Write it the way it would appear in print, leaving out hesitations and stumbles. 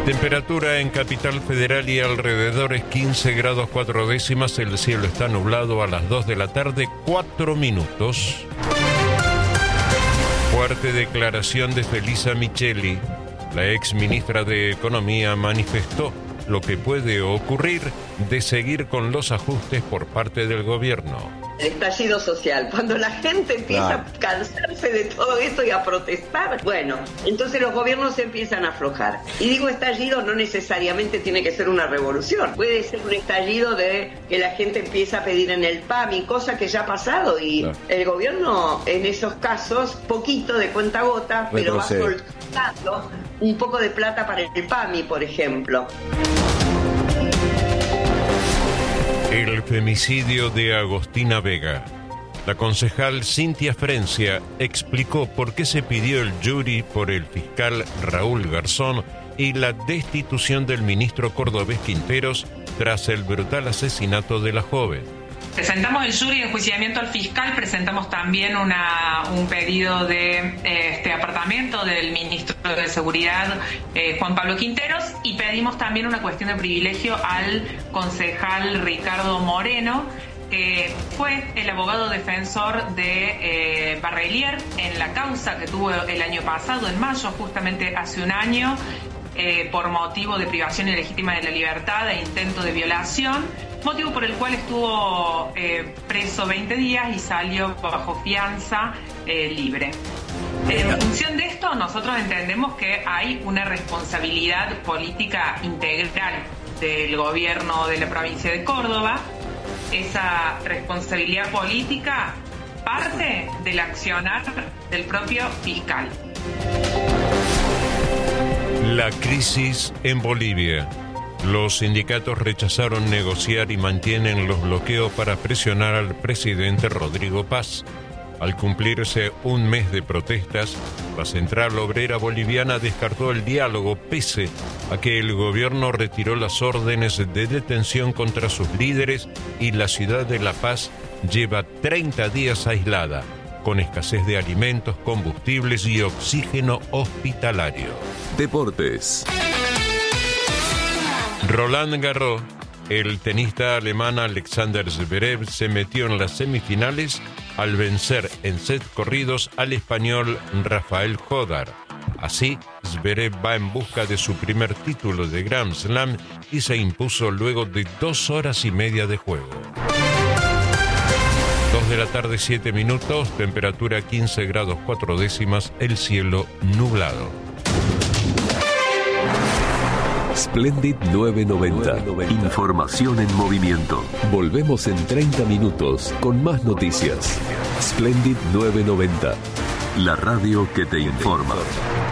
Temperatura en Capital Federal y alrededores 15 grados 4 décimas. El cielo está nublado a las 2 de la tarde, 4 minutos. Fuerte declaración de Felisa Micheli. La ex ministra de Economía manifestó lo que puede ocurrir de seguir con los ajustes por parte del gobierno. El estallido social, cuando la gente empieza a cansarse de todo esto y a protestar, bueno, entonces los gobiernos se empiezan a aflojar. Y digo estallido, no necesariamente tiene que ser una revolución, puede ser un estallido de que la gente empieza a pedir en el PAMI, cosa que ya ha pasado, y el gobierno en esos casos, poquito de cuentagota, pero va soltando un poco de plata para el PAMI, por ejemplo. El femicidio de Agostina Vega. La concejal Cintia Frencia explicó por qué se pidió el jury por el fiscal Raúl Garzón y la destitución del ministro cordobés Quinteros tras el brutal asesinato de la joven. Presentamos el jury de enjuiciamiento al fiscal, presentamos también un pedido de apartamento del ministro de Seguridad, Juan Pablo Quinteros, y pedimos también una cuestión de privilegio al concejal Ricardo Moreno, que fue el abogado defensor de Barrelier en la causa que tuvo el año pasado, en mayo, justamente hace un año, por motivo de privación ilegítima de la libertad e intento de violación, motivo por el cual estuvo preso 20 días y salió bajo fianza libre. En función de esto, nosotros entendemos que hay una responsabilidad política integral del gobierno de la provincia de Córdoba. Esa responsabilidad política parte del accionar del propio fiscal. La crisis en Bolivia. Los sindicatos rechazaron negociar y mantienen los bloqueos para presionar al presidente Rodrigo Paz. Al cumplirse un mes de protestas, la Central Obrera Boliviana descartó el diálogo pese a que el gobierno retiró las órdenes de detención contra sus líderes y la ciudad de La Paz lleva 30 días aislada, con escasez de alimentos, combustibles y oxígeno hospitalario. Deportes. Roland Garros, el tenista alemán Alexander Zverev se metió en las semifinales al vencer en set corridos al español Rafael Jodar. Así, Zverev va en busca de su primer título de Grand Slam y se impuso luego de 2 horas y media de juego. 2 de la tarde, 7 minutos, temperatura 15 grados 4 décimas, el cielo nublado. Splendid 990. Información en movimiento. Volvemos en 30 minutos con más noticias. Splendid 990. La radio que te informa.